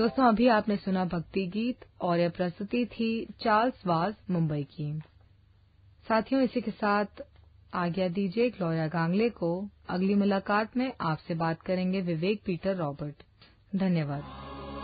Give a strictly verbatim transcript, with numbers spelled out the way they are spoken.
दोस्तों, अभी आपने सुना भक्ति गीत और यह प्रस्तुति थी चार्ल्स वाज मुंबई की। साथियों, इसी के साथ आज्ञा दीजिए ग्लोरिया गांगले को। अगली मुलाकात में आपसे बात करेंगे विवेक पीटर रॉबर्ट। धन्यवाद।